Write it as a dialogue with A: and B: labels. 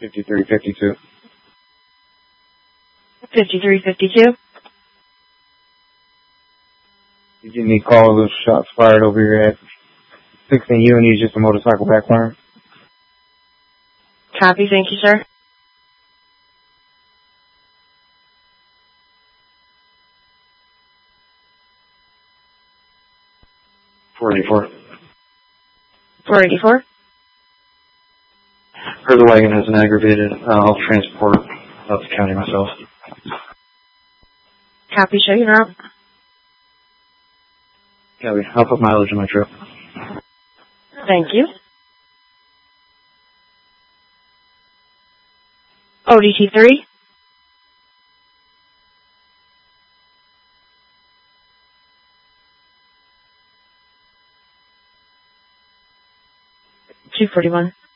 A: 5352.
B: 5352.
A: You give me a call, those shots fired over your head. 16 Uni is just a motorcycle backfire.
B: Copy, thank you, sir.
C: .484.
B: 484.
C: Heard the wagon has an aggravated. I'll transport out the county myself.
B: Copy, show your route.
C: Copy. I'll put mileage in my trip.
B: Thank you. ODT3. $241.